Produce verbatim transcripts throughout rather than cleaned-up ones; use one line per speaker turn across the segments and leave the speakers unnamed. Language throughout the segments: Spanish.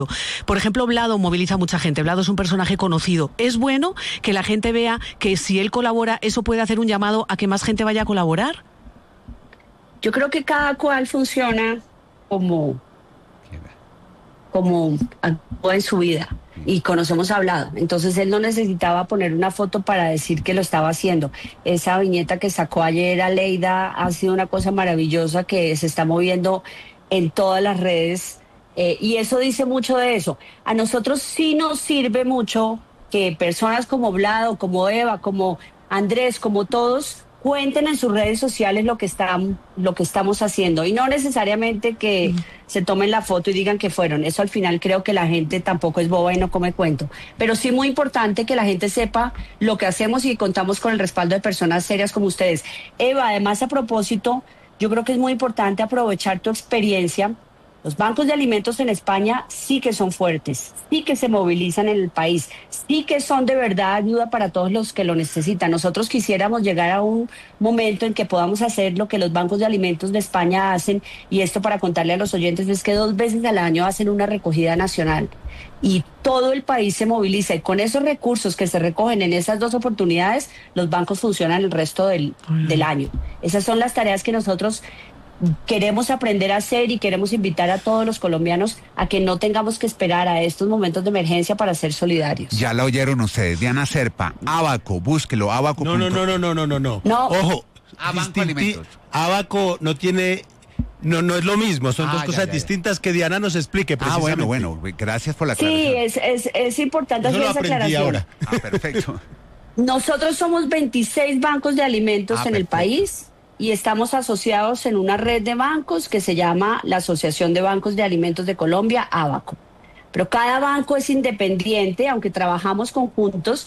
Por ejemplo, Vlado moviliza a mucha gente. Vlado es un personaje conocido. Es bueno que la gente vea que si él colabora, eso puede hacer un llamado a que más gente vaya a colaborar.
Yo creo que cada cual funciona como, como actúa en su vida. Y conocemos a Vlado. Entonces él no necesitaba poner una foto para decir que lo estaba haciendo. Esa viñeta que sacó ayer Aleida ha sido una cosa maravillosa que se está moviendo en todas las redes. Eh, y eso dice mucho de eso. A nosotros sí nos sirve mucho que personas como Vlado, como Eva, como Andrés, como todos, cuenten en sus redes sociales lo que están, lo que estamos haciendo. Y no necesariamente que mm. se tomen la foto y digan que fueron. Eso al final creo que la gente tampoco es boba y no come cuento. Pero sí muy importante que la gente sepa lo que hacemos y contamos con el respaldo de personas serias como ustedes. Eva, además a propósito, yo creo que es muy importante aprovechar tu experiencia. Los bancos de alimentos en España sí que son fuertes, sí que se movilizan en el país, sí que son de verdad ayuda para todos los que lo necesitan. Nosotros quisiéramos llegar a un momento en que podamos hacer lo que los bancos de alimentos de España hacen, y esto para contarle a los oyentes es que dos veces al año hacen una recogida nacional y todo el país se moviliza, y con esos recursos que se recogen en esas dos oportunidades, los bancos funcionan el resto del, del año. Esas son las tareas que nosotros queremos aprender a hacer y queremos invitar a todos los colombianos a que no tengamos que esperar a estos momentos de emergencia para ser solidarios.
Ya la oyeron ustedes, Diana Zerpa, Abaco, búsquelo, Abaco.
No, no, no, no, no, no, no, no.
No.
Ojo,
Abaco Alimentos.
Abaco no tiene, no, no es lo mismo, son
ah,
dos
ya,
cosas
ya,
distintas ya. Que Diana nos explique precisamente.
Ah, bueno, bueno, gracias por la aclaración.
Sí, es, es, es importante
hacer esa aclaración.
Ahora.
Ah, perfecto.
Nosotros somos veintiséis bancos de alimentos ah, en perfecto. el país. Y estamos asociados en una red de bancos que se llama la Asociación de Bancos de Alimentos de Colombia, Abaco. Pero cada banco es independiente, aunque trabajamos conjuntos.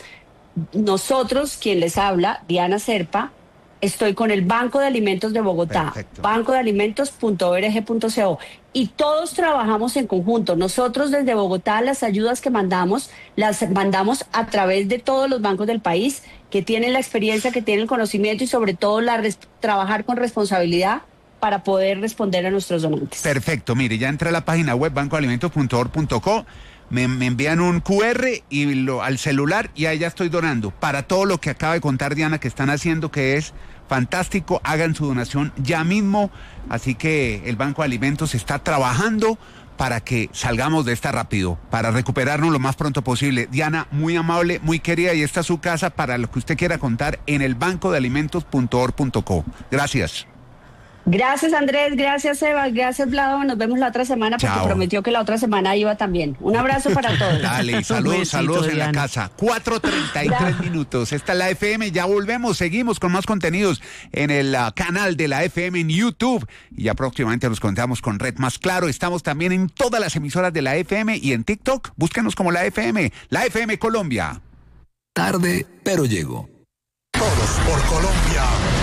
Nosotros, quien les habla, Diana Zerpa, estoy con el Banco de Alimentos de Bogotá, banco de alimentos punto org punto co, y todos trabajamos en conjunto. Nosotros desde Bogotá las ayudas que mandamos, las mandamos a través de todos los bancos del país que tienen la experiencia, que tienen el conocimiento y sobre todo la res- trabajar con responsabilidad para poder responder a nuestros donantes.
Perfecto, mire, ya entré a la página web banco de alimentos punto org punto co, me, me envían un cu erre y lo, al celular, y ahí ya estoy donando para todo lo que acaba de contar Diana que están haciendo, que es fantástico. Hagan su donación ya mismo, así que el Banco de Alimentos está trabajando para que salgamos de esta rápido, para recuperarnos lo más pronto posible. Diana, muy amable, muy querida, y esta es su casa para lo que usted quiera contar en el banco de alimentos punto org punto co. Gracias.
Gracias, Andrés, gracias, Eva, gracias, Vlado. Nos vemos la otra semana porque Chao. prometió que la otra semana iba también. Un abrazo para todos.
Dale, saludos, saludos en la casa. cuatro treinta y tres minutos. Esta es la F M, ya volvemos, seguimos con más contenidos en el uh, canal de la F M en YouTube. Y ya próximamente nos contamos con Red Más Claro. Estamos también en todas las emisoras de la F M y en TikTok. Búsquenos como la F M, la F M Colombia.
Tarde, pero llego.
Todos por Colombia.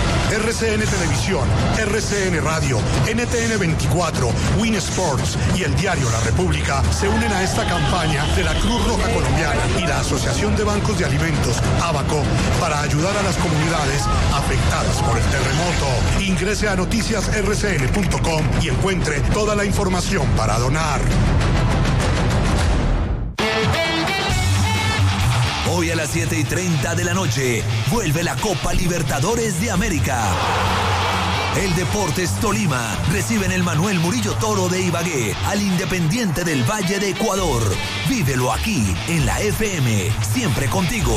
R C N Televisión, R C N Radio, N T N veinticuatro, Win Sports y el diario La República se unen a esta campaña de la Cruz Roja Colombiana y la Asociación de Bancos de Alimentos, Abaco, para ayudar a las comunidades afectadas por el terremoto. Ingrese a noticias r c n punto com y encuentre toda la información para donar.
Hoy a las siete y treinta de la noche vuelve la Copa Libertadores de América. El Deportes Tolima recibe en el Manuel Murillo Toro de Ibagué al Independiente del Valle de Ecuador. Vívelo aquí en la F M, siempre contigo.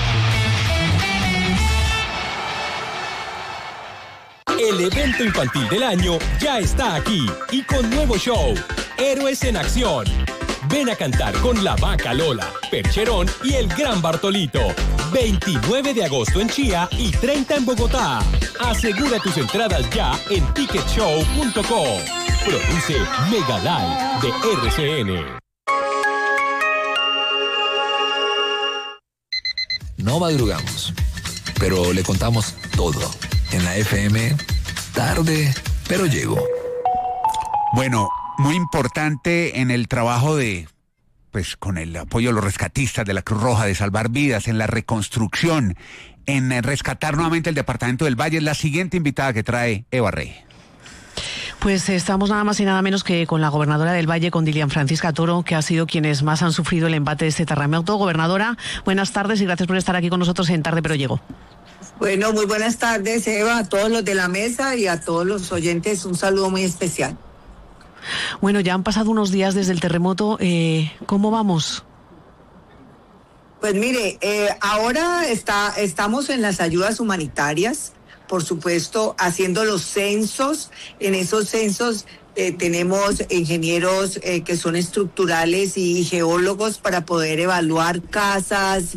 El evento infantil del año ya está aquí y con nuevo show, Héroes en Acción. Ven a cantar con La Vaca Lola, Percherón y el Gran Bartolito. veintinueve de agosto en Chía y treinta en Bogotá. Asegura tus entradas ya en ticket show punto com. Produce Mega Live de R C N.
No madrugamos, pero le contamos todo. En la F M, tarde, pero llego.
Bueno, muy importante en el trabajo de, pues con el apoyo de los rescatistas de la Cruz Roja, de salvar vidas, en la reconstrucción, en rescatar nuevamente el departamento del Valle, es la siguiente invitada que trae Eva Rey.
Pues estamos nada más y nada menos que con la gobernadora del Valle, con Dilian Francisca Toro, que ha sido quienes más han sufrido el embate de este terremoto. Gobernadora, buenas tardes y gracias por estar aquí con nosotros en Tarde Pero Llego.
Bueno, muy buenas tardes, Eva, a todos los de la mesa y a todos los oyentes, un saludo muy especial.
Bueno, ya han pasado unos días desde el terremoto, eh, ¿cómo vamos?
Pues mire, eh, ahora está, estamos en las ayudas humanitarias, por supuesto, haciendo los censos. En esos censos eh, tenemos ingenieros eh, que son estructurales y geólogos para poder evaluar casas,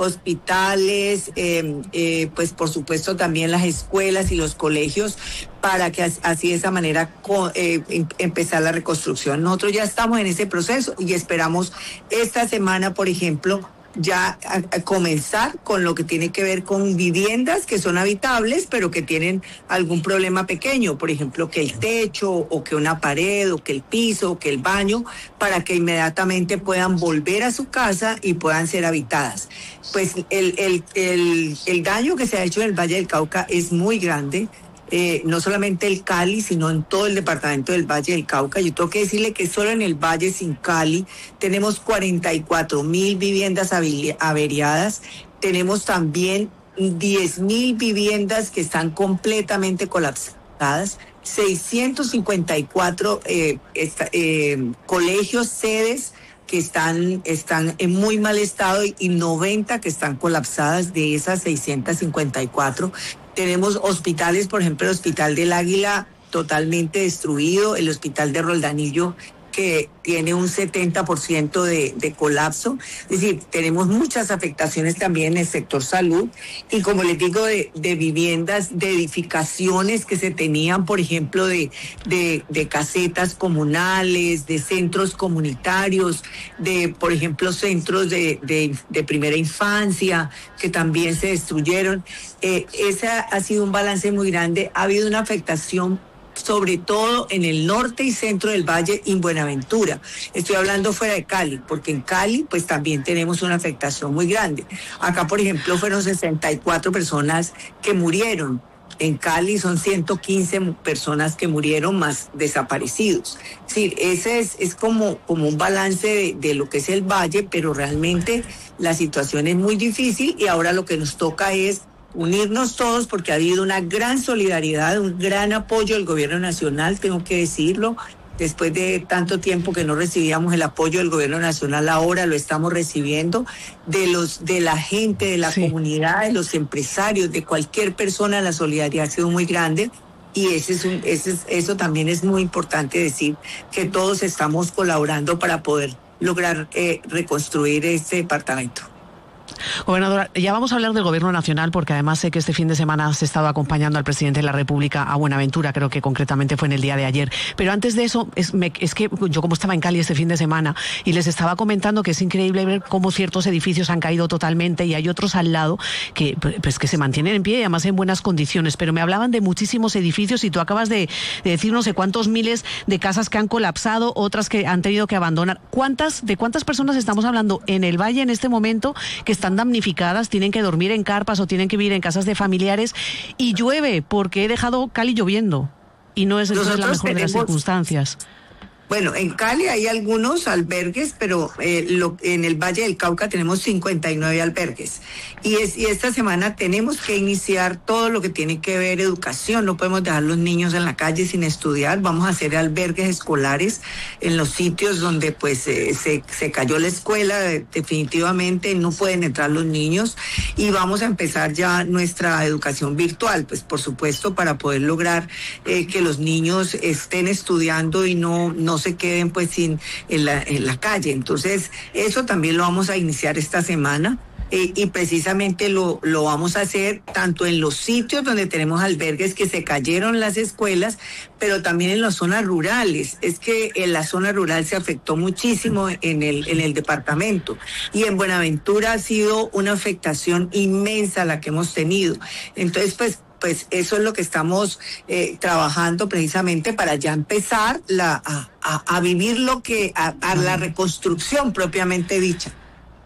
hospitales, eh, eh, pues por supuesto también las escuelas y los colegios, para que así de esa manera eh, empezar la reconstrucción. Nosotros ya estamos en ese proceso y esperamos esta semana, por ejemplo, ya a, a comenzar con lo que tiene que ver con viviendas que son habitables, pero que tienen algún problema pequeño, por ejemplo, que el techo, o que una pared, o que el piso, o que el baño, para que inmediatamente puedan volver a su casa y puedan ser habitadas. Pues el, el, el, el daño que se ha hecho en el Valle del Cauca es muy grande. Eh, no solamente el Cali, sino en todo el departamento del Valle del Cauca. Yo tengo que decirle que solo en el Valle sin Cali tenemos cuarenta y cuatro mil viviendas averiadas, tenemos también diez mil viviendas que están completamente colapsadas, seiscientos cincuenta y cuatro eh, esta, eh, colegios, sedes, que están, están en muy mal estado y noventa que están colapsadas de esas seiscientos cincuenta y cuatro. Tenemos hospitales, por ejemplo, el Hospital del Águila totalmente destruido, el Hospital de Roldanillo que tiene un setenta por ciento de, de colapso. Es decir, tenemos muchas afectaciones también en el sector salud y, como les digo, de, de viviendas, de edificaciones que se tenían, por ejemplo, de, de, de casetas comunales, de centros comunitarios, de, por ejemplo, centros de, de, de primera infancia que también se destruyeron. Eh, ese ha sido un balance muy grande. Ha habido una afectación sobre todo en el norte y centro del Valle y en Buenaventura. Estoy hablando fuera de Cali, porque en Cali pues también tenemos una afectación muy grande. Acá, por ejemplo, fueron sesenta y cuatro personas que murieron. En Cali son ciento quince personas que murieron más desaparecidos. Es decir, ese es, es como, como un balance de, de lo que es el Valle, pero realmente la situación es muy difícil y ahora lo que nos toca es unirnos todos, porque ha habido una gran solidaridad, un gran apoyo del gobierno nacional, tengo que decirlo. Después de tanto tiempo que no recibíamos el apoyo del gobierno nacional, ahora lo estamos recibiendo, de los de la gente, de la sí. comunidad, de los empresarios, de cualquier persona. La solidaridad ha sido muy grande y ese es un, ese es, eso también es muy importante decir, que todos estamos colaborando para poder lograr eh, reconstruir este departamento.
Gobernadora, ya vamos a hablar del Gobierno Nacional, porque además sé que este fin de semana has estado acompañando al presidente de la República a Buenaventura, creo que concretamente fue en el día de ayer. Pero antes de eso, es, me, es que yo como estaba en Cali este fin de semana y les estaba comentando que es increíble ver cómo ciertos edificios han caído totalmente y hay otros al lado que, pues, que se mantienen en pie y además en buenas condiciones. Pero me hablaban de muchísimos edificios y tú acabas de, de decir no sé cuántos miles de casas que han colapsado, otras que han tenido que abandonar. ¿Cuántas, de cuántas personas estamos hablando en el Valle en este momento que están damnificadas, tienen que dormir en carpas o tienen que vivir en casas de familiares y llueve porque he dejado Cali lloviendo y no es, no es la mejor tenemos... de las circunstancias?
Bueno, en Cali hay algunos albergues, pero eh, lo, en el Valle del Cauca tenemos cincuenta y nueve albergues. Y, es, y esta semana tenemos que iniciar todo lo que tiene que ver educación. No podemos dejar los niños en la calle sin estudiar. Vamos a hacer albergues escolares en los sitios donde pues eh, se, se cayó la escuela. Definitivamente no pueden entrar los niños. Y vamos a empezar ya nuestra educación virtual, pues por supuesto para poder lograr eh, que los niños estén estudiando y no... no se queden pues sin en la, en la calle. Entonces eso también lo vamos a iniciar esta semana eh, y precisamente lo, lo vamos a hacer tanto en los sitios donde tenemos albergues que se cayeron las escuelas, pero también en las zonas rurales. Es que en la zona rural se afectó muchísimo en el, en el departamento y en Buenaventura ha sido una afectación inmensa la que hemos tenido. Entonces pues pues eso es lo que estamos eh, trabajando precisamente para ya empezar la, a, a, a vivir lo que, a, a la reconstrucción propiamente dicha.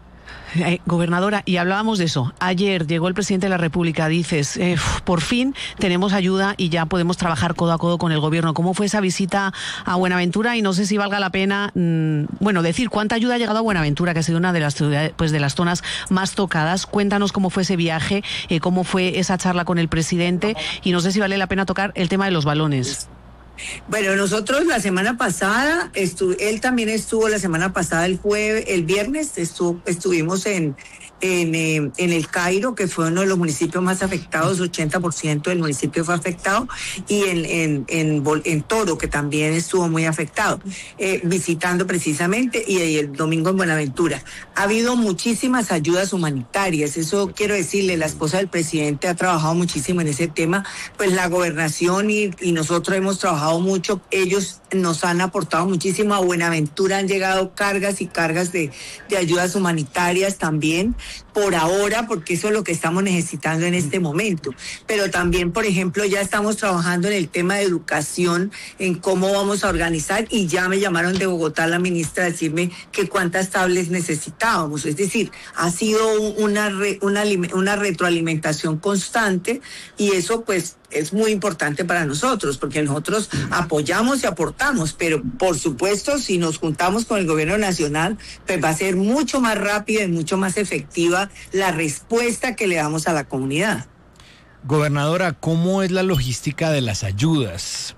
Eh, gobernadora, y hablábamos de eso. Ayer llegó el presidente de la República, dices, eh, por fin tenemos ayuda y ya podemos trabajar codo a codo con el gobierno. ¿Cómo fue esa visita a Buenaventura? Y no sé si valga la pena, mmm, bueno, decir cuánta ayuda ha llegado a Buenaventura, que ha sido una de las ciudades, pues de las zonas más tocadas. Cuéntanos cómo fue ese viaje, eh, cómo fue esa charla con el presidente, y no sé si vale la pena tocar el tema de los balones.
Bueno, nosotros la semana pasada, estu- él también estuvo la semana pasada, el jueves, el viernes, estu- estuvimos en, en, eh, en el Cairo, que fue uno de los municipios más afectados, ochenta por ciento del municipio fue afectado, y en, en, en, Bol- en Toro, que también estuvo muy afectado, eh, visitando precisamente, y, y el domingo en Buenaventura. Ha habido muchísimas ayudas humanitarias, eso quiero decirle, la esposa del presidente ha trabajado muchísimo en ese tema, pues la gobernación y, y nosotros hemos trabajado mucho, ellos nos han aportado muchísimo. A Buenaventura han llegado cargas y cargas de, de ayudas humanitarias también, por ahora, porque eso es lo que estamos necesitando en este momento. Pero también, por ejemplo, ya estamos trabajando en el tema de educación, en cómo vamos a organizar, y ya me llamaron de Bogotá la ministra a decirme que cuántas tablets necesitábamos. Es decir, ha sido una, re, una, una retroalimentación constante, y eso pues es muy importante para nosotros, porque nosotros apoyamos y aportamos, pero por supuesto, si nos juntamos con el gobierno nacional, pues va a ser mucho más rápida y mucho más efectiva la respuesta que le damos a la comunidad.
Gobernadora, ¿cómo es la logística de las ayudas?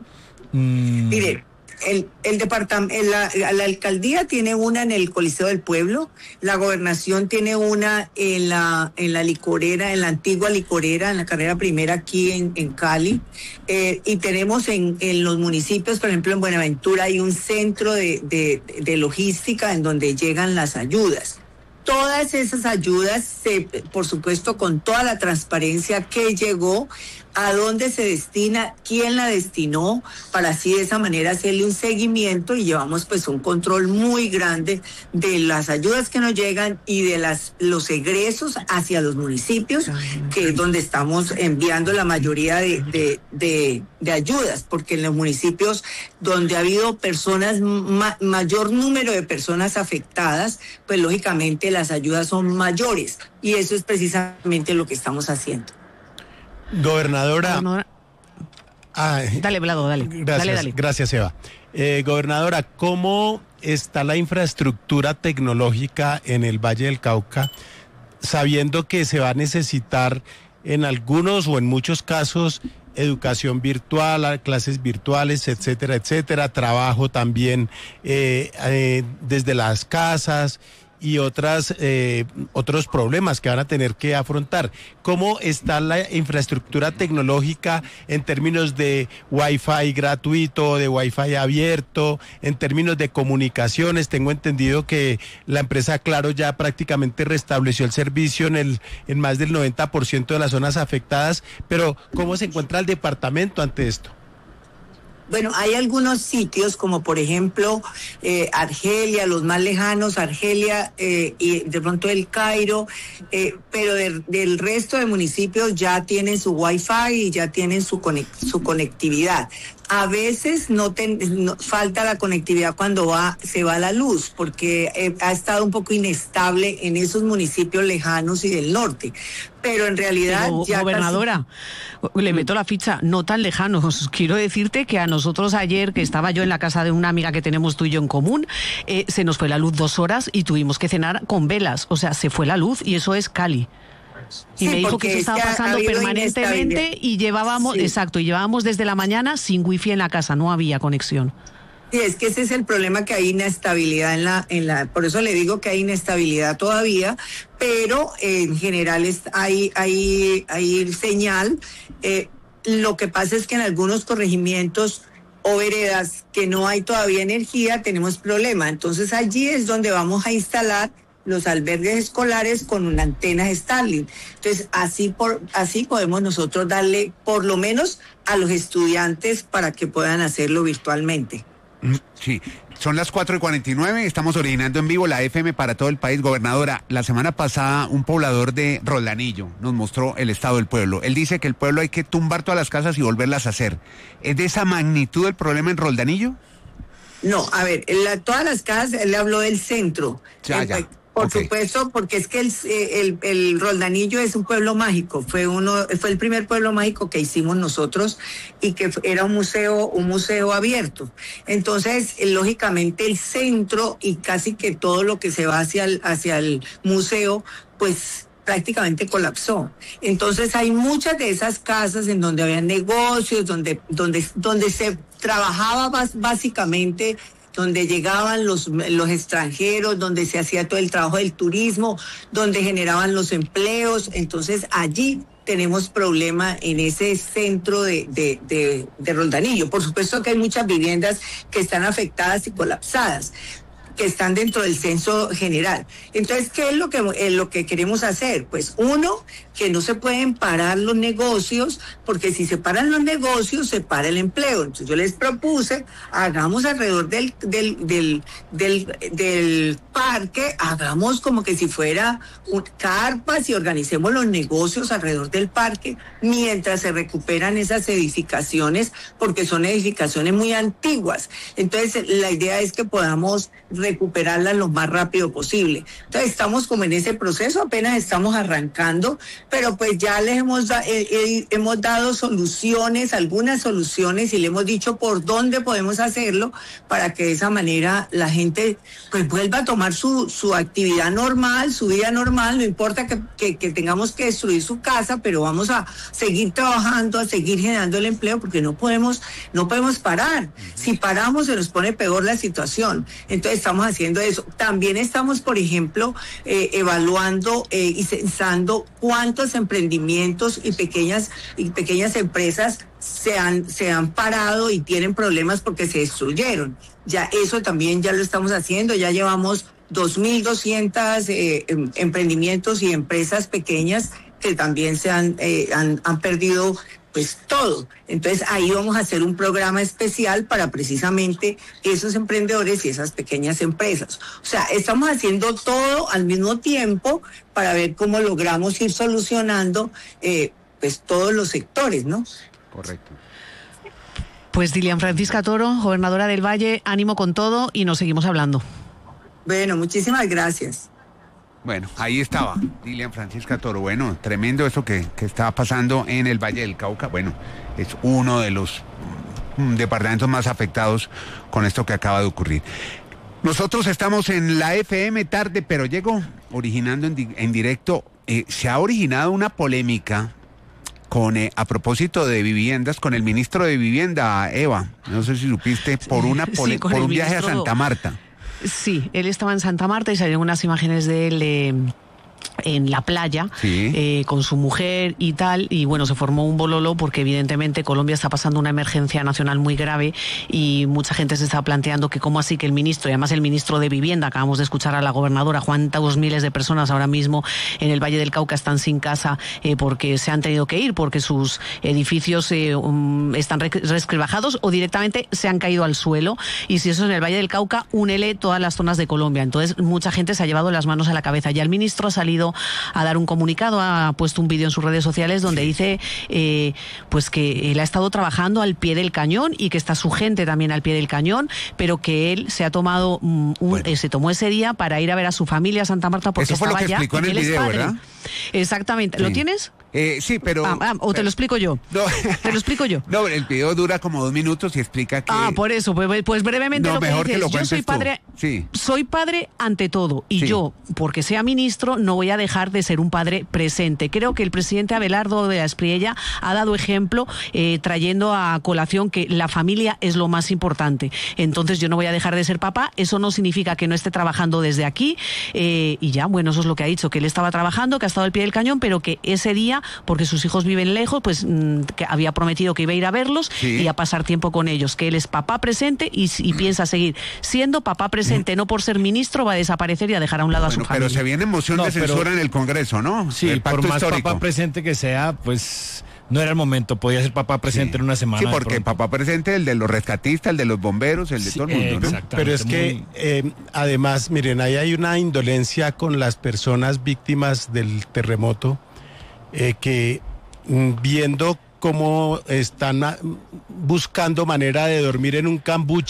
Mm.
Mire, el, el departamento, la, la alcaldía tiene una en el Coliseo del Pueblo, la gobernación tiene una en la en la licorera, en la antigua licorera, en la carrera primera aquí en, en Cali, eh, y tenemos en, en los municipios, por ejemplo en Buenaventura hay un centro de, de, de logística en donde llegan las ayudas. Todas esas ayudas, se, por supuesto, con toda la transparencia que llegó, a dónde se destina, quién la destinó, para así de esa manera hacerle un seguimiento, y llevamos pues un control muy grande de las ayudas que nos llegan y de las los egresos hacia los municipios, que es donde estamos enviando la mayoría de, de, de, de ayudas, porque en los municipios donde ha habido personas, ma, mayor número de personas afectadas, pues lógicamente las ayudas son mayores, y eso es precisamente lo que estamos haciendo.
Gobernadora.
Gobernadora.
Ah,
dale, Vlado, dale.
Gracias,
dale, dale.
gracias, Eva. Eh, gobernadora, ¿cómo está la infraestructura tecnológica en el Valle del Cauca, sabiendo que se va a necesitar en algunos o en muchos casos educación virtual, clases virtuales, etcétera, etcétera, trabajo también eh, eh, desde las casas y otras eh, otros problemas que van a tener que afrontar? ¿Cómo está la infraestructura tecnológica en términos de Wi-Fi gratuito, de Wi-Fi abierto, en términos de comunicaciones? Tengo entendido que la empresa Claro ya prácticamente restableció el servicio en el en más del noventa por ciento de las zonas afectadas, pero ¿cómo se encuentra el departamento ante esto?
Bueno, hay algunos sitios como por ejemplo eh, Argelia, los más lejanos, Argelia eh, y de pronto el Cairo, eh, pero de, del resto de municipios ya tienen su Wi-Fi y ya tienen su, conect, su conectividad. A veces no, ten, no falta la conectividad cuando va se va la luz, porque eh, ha estado un poco inestable en esos municipios lejanos y del norte. Pero en realidad
Pero,
ya
gobernadora, casi... le meto la ficha, no tan lejanos. Quiero decirte que a nosotros ayer, que estaba yo en la casa de una amiga que tenemos tú y yo en común, eh, se nos fue la luz dos horas y tuvimos que cenar con velas. O sea, se fue la luz y eso es Cali. Y sí, me dijo que eso estaba pasando permanentemente y llevábamos, sí. exacto, y llevábamos desde la mañana sin wifi en la casa, no había conexión.
Sí, es que ese es el problema, que hay inestabilidad en la, en la, por eso le digo que hay inestabilidad todavía, pero eh, en general es, hay, hay, hay señal. Eh, lo que pasa es que en algunos corregimientos o veredas que no hay todavía energía, tenemos problema. Entonces allí es donde vamos a instalar los albergues escolares con una antena Starlink. Entonces, así por así podemos nosotros darle por lo menos a los estudiantes para que puedan hacerlo virtualmente.
Sí, son las cuatro y cuarenta y nueve, estamos originando en vivo la F M para todo el país. Gobernadora, la semana pasada un poblador de Roldanillo nos mostró el estado del pueblo. Él dice que el pueblo hay que tumbar todas las casas y volverlas a hacer. ¿Es de esa magnitud el problema en Roldanillo?
No, a ver, en la, todas las casas, él le habló del centro.
Ya, ya.
Por
Okay.
supuesto, porque es que el, el, el Roldanillo es un pueblo mágico, fue uno, fue el primer pueblo mágico que hicimos nosotros y que era un museo, un museo abierto. Entonces, lógicamente el centro y casi que todo lo que se va hacia el, hacia el museo, pues prácticamente colapsó. Entonces hay muchas de esas casas en donde había negocios, donde, donde, donde se trabajaba bas, básicamente donde llegaban los, los extranjeros, donde se hacía todo el trabajo del turismo, donde generaban los empleos. Entonces allí tenemos problema en ese centro de, de, de, de Roldanillo. Por supuesto que hay muchas viviendas que están afectadas y colapsadas, que están dentro del censo general. Entonces, ¿qué es lo que, eh, lo que queremos hacer? Pues uno, que no se pueden parar los negocios, porque si se paran los negocios, se para el empleo. Entonces yo les propuse, hagamos alrededor del, del, del, del, del parque, hagamos como que si fuera un, carpas y organicemos los negocios alrededor del parque, mientras se recuperan esas edificaciones, porque son edificaciones muy antiguas. Entonces, la idea es que podamos recuperarlas lo más rápido posible. Entonces estamos como en ese proceso, apenas estamos arrancando, pero pues ya les hemos, da, eh, eh, hemos dado soluciones, algunas soluciones, y le hemos dicho por dónde podemos hacerlo para que de esa manera la gente pues vuelva a tomar su, su actividad normal, su vida normal. No importa que, que, que tengamos que destruir su casa, pero vamos a seguir trabajando, a seguir generando el empleo, porque no podemos, no podemos parar. Si paramos se nos pone peor la situación. Entonces estamos haciendo eso. También estamos, por ejemplo, eh, evaluando eh, y censando cuántos emprendimientos y pequeñas y pequeñas empresas se han se han parado y tienen problemas porque se destruyeron. Ya eso también ya lo estamos haciendo. Ya llevamos dos mil doscientos eh, emprendimientos y empresas pequeñas que también se han eh, han, han perdido pues todo. Entonces ahí vamos a hacer un programa especial para precisamente esos emprendedores y esas pequeñas empresas. O sea, estamos haciendo todo al mismo tiempo para ver cómo logramos ir solucionando eh, pues todos los sectores, ¿no?
Correcto.
Pues Dilian Francisca Toro, gobernadora del Valle, ánimo con todo y nos seguimos hablando.
Bueno, muchísimas gracias.
Bueno, ahí estaba Dilian Francisca Toro. Bueno, tremendo eso que, que estaba pasando en el Valle del Cauca. Bueno, es uno de los mm, departamentos más afectados con esto que acaba de ocurrir. Nosotros estamos en la F M tarde, pero llego originando en, di en directo. Eh, se ha originado una polémica con eh, a propósito de viviendas con el ministro de Vivienda, Eva. No sé si supiste, por, una
sí,
por un viaje
ministro...
a Santa Marta.
Sí, él estaba en Santa Marta y salieron unas imágenes de él eh, en la playa,
sí.
eh, con su mujer y tal, y bueno, se formó un bololo porque evidentemente Colombia está pasando una emergencia nacional muy grave y mucha gente se está planteando que cómo así que el ministro, y además el ministro de Vivienda, acabamos de escuchar a la gobernadora, cuántos miles de personas ahora mismo en el Valle del Cauca están sin casa eh, porque se han tenido que ir, porque sus edificios eh, um, están resquebrajados o directamente se han caído al suelo, y si eso es en el Valle del Cauca, únele todas las zonas de Colombia. Entonces mucha gente se ha llevado las manos a la cabeza. Ya el ministro ha salido a dar un comunicado, ha puesto un vídeo en sus redes sociales donde dice eh, pues que él ha estado trabajando al pie del cañón y que está su gente también al pie del cañón, pero que él se ha tomado um, un,
bueno.
eh, se tomó ese día para ir a ver a su familia a Santa Marta porque
Eso fue
estaba
lo que
ya,
explicó en el
él es
video,
padre.
¿verdad?
Exactamente.
Sí.
¿Lo tienes?
Eh, sí, pero...
Ah, ah, o te
pero,
lo explico yo.
No,
te lo explico yo.
No, el video dura como dos minutos y explica que...
Ah, por eso, pues, pues brevemente
no,
lo que
mejor
dice
que lo
es, yo soy padre,
sí.
soy padre ante todo, y
sí.
yo, porque sea ministro, no voy a dejar de ser un padre presente. Creo que el presidente Abelardo de la Espriella ha dado ejemplo eh, trayendo a colación que la familia es lo más importante. Entonces yo no voy a dejar de ser papá, eso no significa que no esté trabajando desde aquí, eh, y ya, bueno, eso es lo que ha dicho, que él estaba trabajando, que ha estado al pie del cañón, pero que ese día, porque sus hijos viven lejos, pues que había prometido que iba a ir a verlos
sí.
y a pasar tiempo con ellos, que él es papá presente y, y piensa seguir siendo papá presente, no por ser ministro va a desaparecer y a dejar a un lado
bueno,
a su familia.
Pero se viene moción
no,
de censura
pero,
en el Congreso, ¿no?
Sí,
el pacto
por más
histórico.
papá presente que sea, pues no era el momento, podía ser papá presente
sí.
en una semana.
Sí, porque papá presente, el de los rescatistas, el de los bomberos, el de
sí,
todo el mundo, ¿no?
Exactamente.
Pero es que
muy...
eh, además, miren, ahí hay una indolencia con las personas víctimas del terremoto eh, que viendo cómo están buscando manera de dormir en un cambuche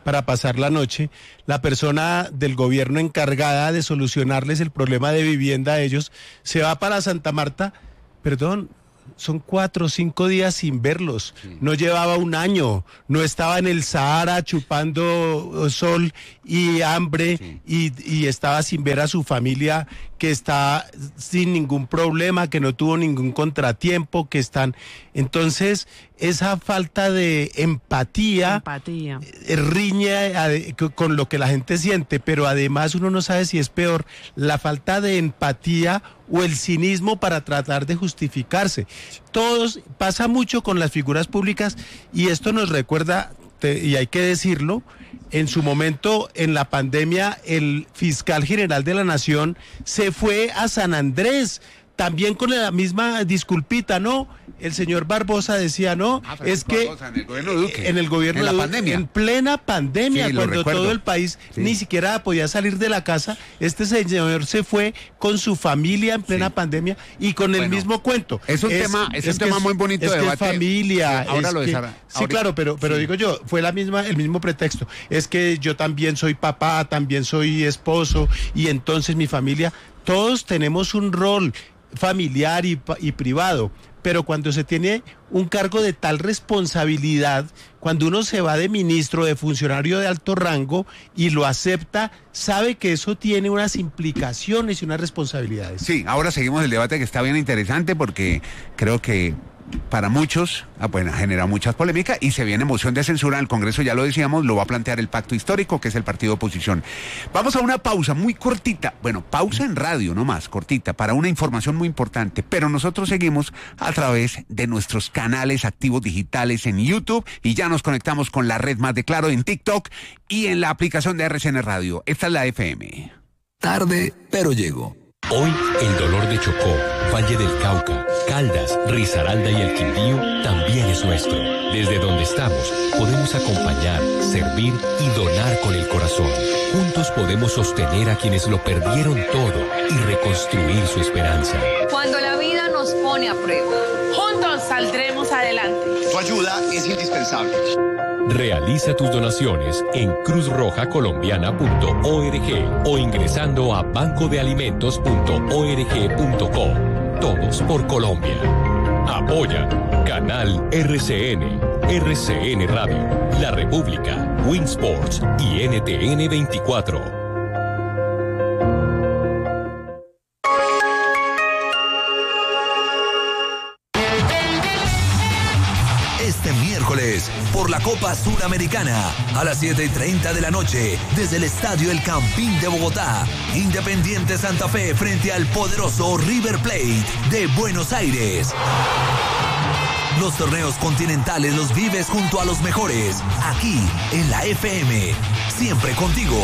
para pasar la noche. La persona del gobierno encargada de solucionarles el problema de vivienda a ellos se va para Santa Marta, perdón, son cuatro o cinco días sin verlos, sí. No llevaba un año, no estaba en el Sahara chupando sol y hambre, sí. y, y estaba sin ver a su familia, que está sin ningún problema, que no tuvo ningún contratiempo, que están... Entonces, esa falta de empatía,
empatía.
Eh, riñe a, con lo que la gente siente, pero además uno no sabe si es peor la falta de empatía o el cinismo para tratar de justificarse. Todos, pasa mucho con las figuras públicas, y esto nos recuerda, te, y hay que decirlo, en su momento, en la pandemia, el fiscal general de la Nación se fue a San Andrés, también con la misma disculpita, ¿no? El señor Barbosa decía, no,
ah,
es que
Barbosa, en el gobierno de Duque,
en el gobierno
en la
de Duque,
pandemia,
en plena pandemia,
sí,
cuando todo el país sí. ni siquiera podía salir de la casa, este señor se fue con su familia en plena sí. pandemia y con bueno, el mismo cuento.
Es un es, tema, es, es un tema
es,
muy bonito
es
de
que
debate.
Familia,
ahora
es
lo
que,
desarra,
sí,
ahorita,
claro, pero, pero
sí.
digo yo, fue la misma, el mismo pretexto. Es que yo también soy papá, también soy esposo, y entonces mi familia, todos tenemos un rol familiar y, y privado, pero cuando se tiene un cargo de tal responsabilidad, cuando uno se va de ministro, de funcionario de alto rango y lo acepta, sabe que eso tiene unas implicaciones y unas responsabilidades.
Sí, ahora seguimos el debate, que está bien interesante, porque creo que para muchos, ah, bueno, ha generado muchas polémicas y se viene moción de censura en el Congreso, ya lo decíamos, lo va a plantear el Pacto Histórico, que es el partido de oposición. Vamos a una pausa muy cortita, bueno, pausa en radio nomás, cortita, para una información muy importante, pero nosotros seguimos a través de nuestros canales activos digitales en YouTube, y ya nos conectamos con la red más de Claro en TikTok y en la aplicación de R C N Radio. Esta es la F M.
Tarde, pero llego.
Hoy el dolor de Chocó, Valle del Cauca, Caldas, Risaralda y el Quindío también es nuestro. Desde donde estamos podemos acompañar, servir y donar con el corazón. Juntos podemos sostener a quienes lo perdieron todo y reconstruir su esperanza.
Cuando la vida nos pone a prueba, juntos saldremos adelante.
Tu ayuda es indispensable.
Realiza tus donaciones en cruz roja colombiana punto org o ingresando a banco de alimentos punto org punto co. Todos por Colombia. Apoya Canal R C N, R C N Radio, La República, Winsports y N T N veinticuatro.
Por la Copa Suramericana, a las siete y treinta de la noche, desde el Estadio El Campín de Bogotá, Independiente Santa Fe frente al poderoso River Plate de Buenos Aires. Los torneos continentales los vives junto a los mejores, aquí en la F M, siempre contigo.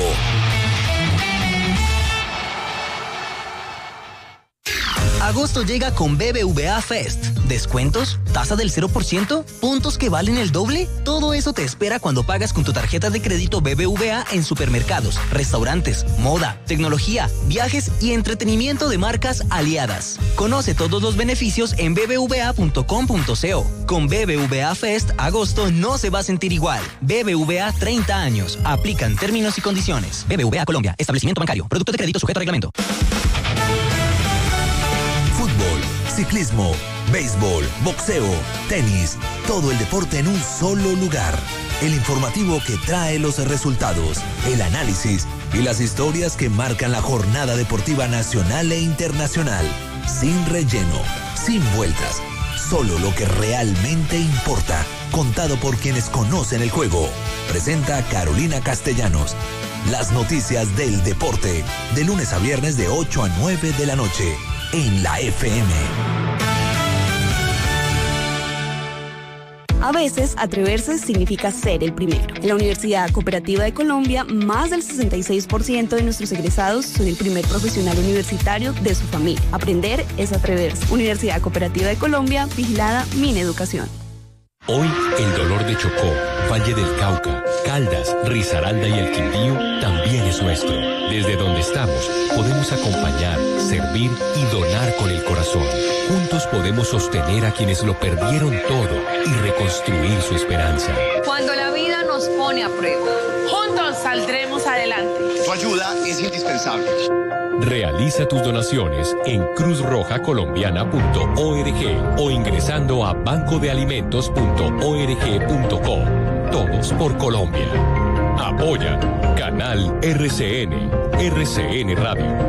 Agosto llega con B B V A Fest. ¿Descuentos? ¿Tasa del cero por ciento? ¿Puntos que valen el doble? Todo eso te espera cuando pagas con tu tarjeta de crédito B B V A en supermercados, restaurantes, moda, tecnología, viajes y entretenimiento de marcas aliadas. Conoce todos los beneficios en b b v a punto com punto co. Con B B V A Fest, agosto no se va a sentir igual. B B V A treinta años. Aplican términos y condiciones. B B V A Colombia. Establecimiento bancario. Producto de crédito sujeto a reglamento.
Fútbol, ciclismo, béisbol, boxeo, tenis, todo el deporte en un solo lugar. El informativo que trae los resultados, el análisis y las historias que marcan la jornada deportiva nacional e internacional. Sin relleno, sin vueltas, solo lo que realmente importa. Contado por quienes conocen el juego. Presenta Carolina Castellanos. Las noticias del deporte, de lunes a viernes de ocho a nueve de la noche. En la F M.
A veces, atreverse significa ser el primero. En la Universidad Cooperativa de Colombia, más del sesenta y seis por ciento de nuestros egresados son el primer profesional universitario de su familia. Aprender es atreverse. Universidad Cooperativa de Colombia, vigilada Mineducación.
Hoy el dolor de Chocó, Valle del Cauca, Caldas, Risaralda y el Quindío también es nuestro. Desde donde estamos podemos acompañar, servir y donar con el corazón. Juntos podemos sostener a quienes lo perdieron todo y reconstruir su esperanza.
Cuando la vida nos nos pone a prueba. Juntos saldremos adelante.
Tu ayuda es indispensable.
Realiza tus donaciones en cruz roja colombiana punto org o ingresando a banco de alimentos punto org punto co. Todos por Colombia. Apoya Canal R C N, R C N Radio.